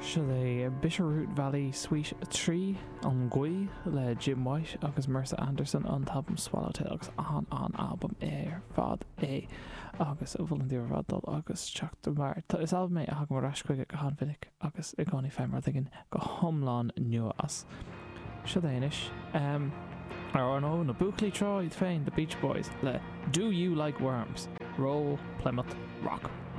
Se é Bitterroot Valley Suite 3 an Gui le Jim White agus Mercer Anderson an tabbam Swallowtail agus an album fad agus bhfuiln fadal agus teachta mar is album a hag mar rascuige go hanfinnic agus I gáinní fémar dagin go thomláin nua as se déanais an na Buckley Troid féin the Beach Boys le Do You Like Worms? Roll Plymouth Rock.